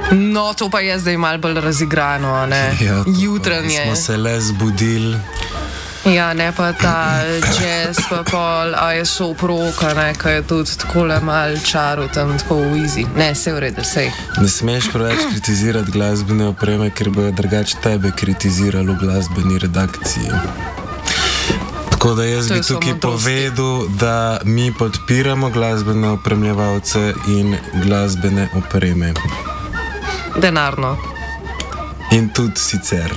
No, to pa je zdaj malo bolj razigrano, ne? Ja, jutranje. Smo se le zbudili. Ja, ne pa ta jazz, pa pol, a je soproka, ne, ka je tudi takole mal čaru tam tako v easy. Ne, se v redu, sej. Ne smeš preveč kritizirati glasbene opreme, ker bojo drugače tebe kritizirali v glasbeni redakciji. Tako da jaz bi tukaj povedal, da mi podpiramo glasbene opremljevalce in glasbene opreme. Denarno. In tudi sicer.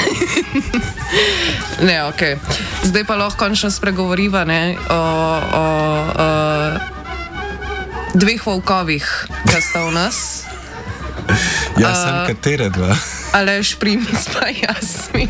Ne, okej. Zdaj pa lahko končno spregovoriva, ne, o dveh volkovih, ki sta v nas. Ja, sem katere dva? Aleš Primc pa Jasmin.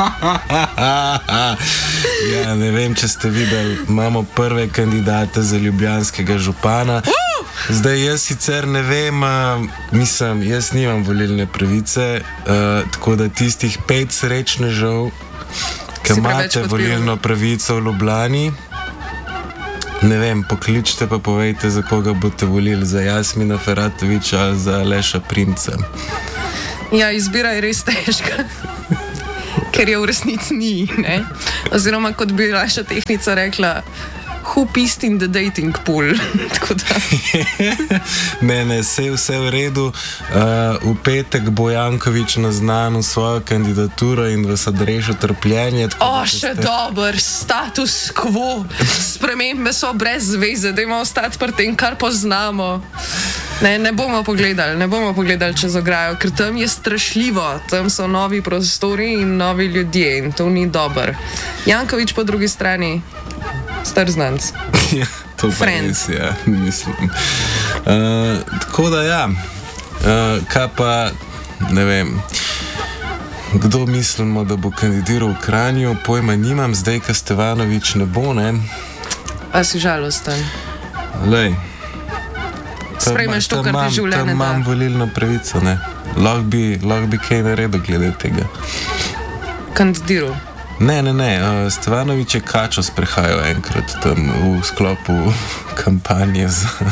Ja, ne vem, če ste videli, imamo prve kandidate za ljubljanskega župana. Zdaj, jaz sicer ne vem, mislim, jaz nimam volilne pravice, tako da tistih 5 srečnežev, ki imate volilno pravico v Ljubljani, ne vem, pokličite pa povejte, za koga boste volili, za Jasmina Feratovića ali za Aleša Primca. Ja, izbira je res težka, ker je v resnici ni, ne? Oziroma, kot bi naša tehnica rekla, who pissed in the dating pool. Tako da. Ne, vse v redu. V petek bo Janković naznanil svojo kandidaturo in vas odrešil trpljenje. Še dober, status quo. Spremembe so brez zveze, dajmo ostati pri tem, kar poznamo. Ne bomo pogledali čez ograjo, ker tam je strašljivo. Tam so novi prostori in novi ljudje in to ni dober. Janković po drugi strani, star znanc. Ja, to pa res, ja, mislim. Tako da ja, kaj pa, ne vem, kdo mislimo, da bo kandidiral v Kranju, pojma nimam, zdaj, ka Stevanović ne bo, ne? A si žalosten? Lej. Sprejmeš to, kar ti življenje da. Tam imam volilno pravico, ne? Lahko bi kaj naredil glede tega. Kandidiral? Ne, Stevanović je Kačo sprehajal enkrat tam v sklopu kampanje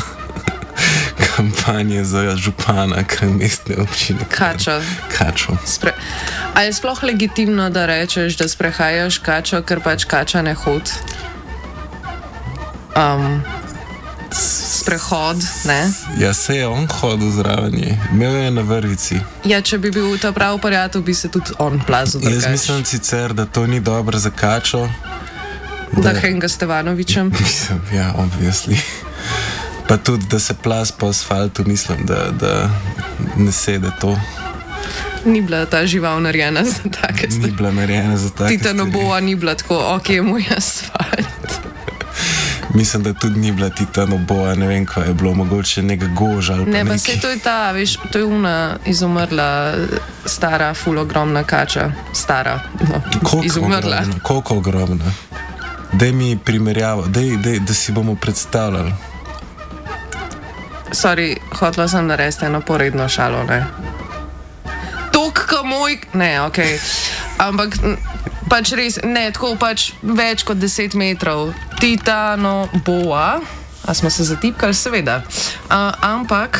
za župana mestne občine. Kačo. A je sploh legitimno, da rečeš, da sprehajaš Kačo, ker pač Kača ne hod? Sprehod, ne? Ja, se je on hodil zraven je. Imel je na vrvici. Ja, če bi bil ta prav prijatelj, bi se tudi on plazil. Jaz mislim sicer, da to ni dobro za Kačo. Da henga s Stevanovićem? Mislim, ja, obviously. Pa tudi, da se plaz po asfaltu, mislim, da ne sede to. Ni bila ta žival narejena za take stvari. Ni bila narejena za take stvari. Titanoboa ni bila tako, ok, moj asfalt. Mislim, da tudi ni bila Titanoboa, ne vem, kaj je bilo, mogoče neka goža ali pa ne, pa se to je ta, veš, to je una izumrla stara, ful ogromna kača. Stara, no, izumrla. Koliko ogromna? Daj mi primerjavo, da si bomo predstavljali. Sorry, hotela sem narediti eno poredno šalo, ne? Tok, ka moj... Ne, okej. Ampak... Pač res, ne, tako pač več kot 10 metrov. Titanoboa. A smo se zatipkali? Seveda. Ampak,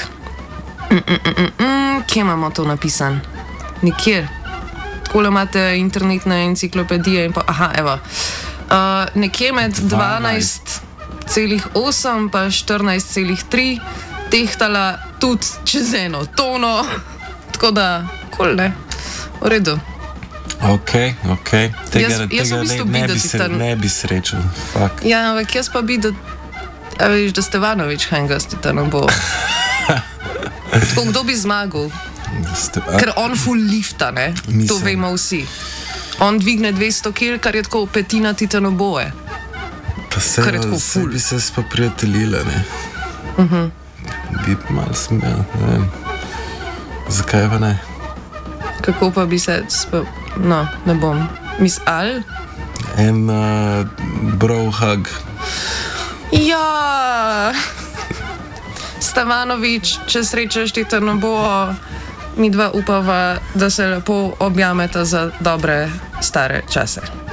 kje imamo to napisan? Nikjer. Takole imate internetne enciklopedije in pa, aha, evo. Nekje med 12,8 pa 14,3 tehtala tudi čez 1 tono. Tako da, kol ne, v redu. Ok. Tega ne bi srečal. Fuck. Ja, ampak jaz pa bi, da veš, da Stevanović henga s Titanoboa. Tako, kdo bi zmagal? Ker on full lifta, ne? Mislim. To vemo vsi. On dvigne 200 kg, kar je tako petina Titanoboe. Pa se bi se spoprijateljila, ne? Bi malo smel, ne vem. Zakaj pa ne? Kako pa bi se no, ne bom. Ali? En bro hug. Ja! Stevanović, če srečaš Titanoboa, mi dva upava, da se lepo objameta za dobre stare čase.